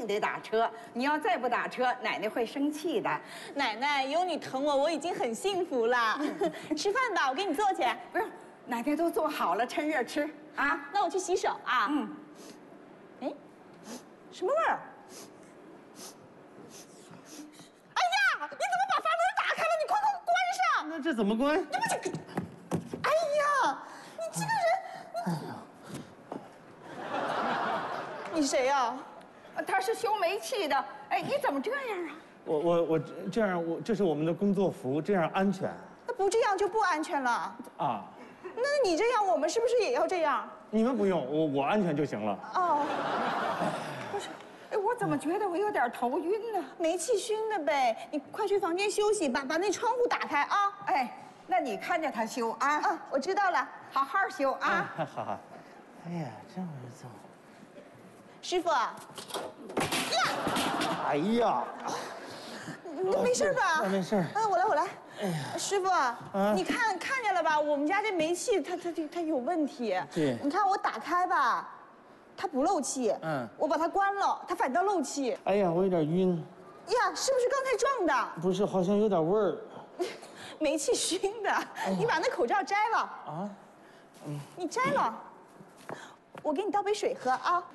定得打车。你要再不打车，奶奶会生气的。 奶奶有你疼我，我已经很幸福了。吃饭吧，我给你做去。 不用，奶奶都做好了，趁热吃啊。 那我去洗手啊。哎，什么味儿？哎呀，你怎么把阀门打开了？你快给我关上！ 那这怎么关？ 你不这个，哎呀，你这个人，你谁呀？ 他是修煤气的。哎，你怎么这样啊？ 我这样，这是我们的工作服，这样安全那不这样就不安全了。 啊。 那你这样，我们是不是也要这样？ 你们不用，我安全就行了。 哦， 不是，哎，我怎么觉得我有点头晕呢？ 煤气熏的呗。你快去房间休息，把那窗户打开啊。 哎，那你看着他修啊。 我知道了， 好好修啊。 好好。哎呀，这么走。 师傅。呀， 哎呀， 你没事吧？ 没事。 我来。哎呀，师傅，你看见了吧？我们家这煤气它有问题。 对。 你看我打开吧，它不漏气。我把它关了，它反倒漏气。 哎呀，我有点晕。 呀，是不是刚才撞的？ 不是，好像有点味儿。 煤气熏的。你把那口罩摘了。啊？你摘了，我给你倒杯水喝啊。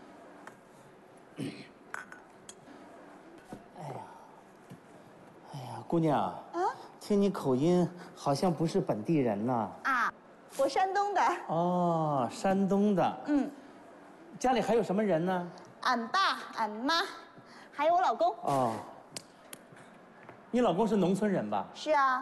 哎呀，姑娘。听你口音，好像不是本地人呐。 啊，我山东的。 哦，山东的。家里还有什么人呢？ 俺爸、俺妈，还有我老公。 哦。你老公是农村人吧？ 是啊。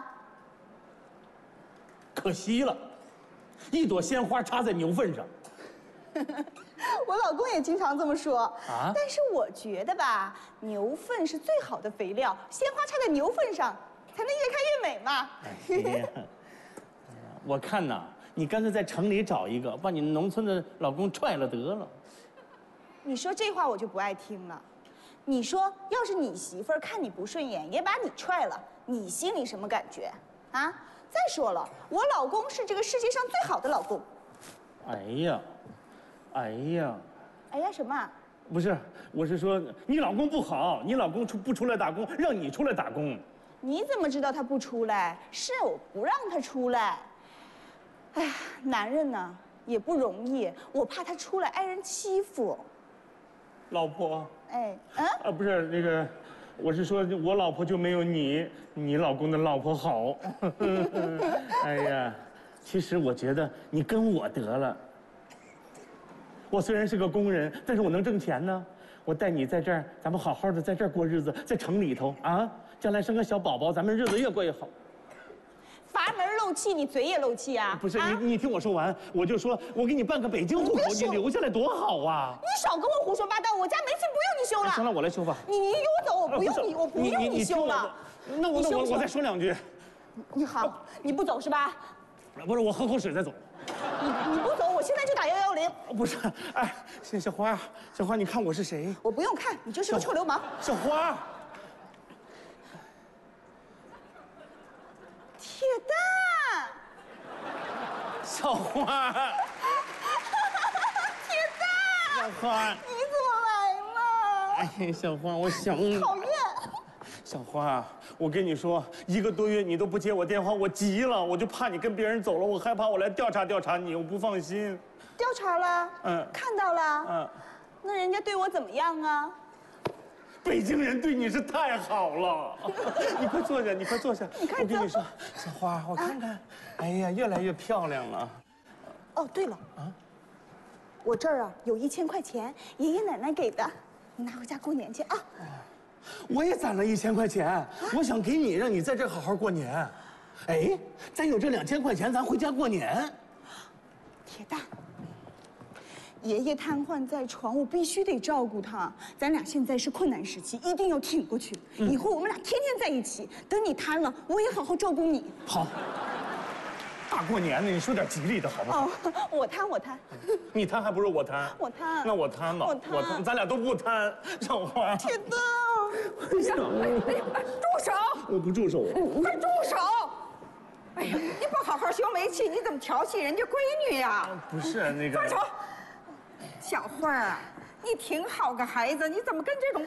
可惜了，一朵鲜花插在牛粪上。 我老公也经常这么说啊。 但是我觉得吧，牛粪是最好的肥料，鲜花插在牛粪上。才能越看越美嘛！ 哎呀，我看呐，你干脆在城里找一个，把你农村的老公踹了得了。 你说这话我就不爱听了。你说，要是你媳妇儿看你不顺眼，也把你踹了，你心里什么感觉？啊！再说了，我老公是这个世界上最好的老公。 哎呀，哎呀， 哎呀什么？ 不是，我是说你老公不好，你老公不出来打工，让你出来打工。 你怎么知道他不出来？是我不让他出来。哎呀，男人呢也不容易，我怕他出来挨人欺负。 老婆。 哎， 不是那个，我是说我老婆就没有你老公的老婆好。哎呀，其实我觉得你跟我得了。我虽然是个工人，但是我能挣钱呢。我带你在这儿，咱们好好的在这儿过日子，在城里头啊。将来生个小宝宝，咱们日子越过越好。 阀门漏气，你嘴也漏气啊？ 不是，你听我说完，我就说我给你办个北京户口，你留下来多好啊！ 你少跟我胡说八道，我家煤气不用你修了。 行了，我来修吧。 你给我走，我不用你，我不用你修了。 那我再说两句。 你好，你不走是吧？ 不是，我喝口水再走。 你不走，我现在就打110。 不是，哎，小花，小花，你看我是谁？ 我不用看，你就是个臭流氓。 小花。 铁蛋， 小花， 铁蛋， 小花， 你怎么来了？ 哎，小花，我想你。 讨厌。 小花，我跟你说，1个多月你都不接我电话，我急了，我就怕你跟别人走了，我害怕我来调查调查你，我不放心。 调查了？看到了。那人家对我怎么样啊？ 北京人对你是太好了，你快坐下，你快坐下。我跟你说，小花，我看看，哎呀，越来越漂亮了。 哦，对了，我这儿有1000块钱，爷爷奶奶给的，你拿回家过年去啊。 我也攒了1000块钱，我想给你，让你在这儿好好过年。哎，咱有这2000块钱，咱回家过年。 铁蛋。爷爷瘫痪在床，我必须得照顾他。咱俩现在是困难时期，一定要挺过去。以后我们俩天天在一起。等你瘫了，我也好好照顾你。 好。大过年的，你说点吉利的好不好？ 我瘫。 你瘫还不如我瘫。 我瘫。 那我瘫吧。我瘫，咱俩都不瘫。小花。 铁蛋。 住手！ 我不住手。 快住手！哎呀，你不好好修煤气，你怎么调戏人家闺女呀？ 不是那个。 放手！小花儿，你挺好个孩子，你怎么跟这种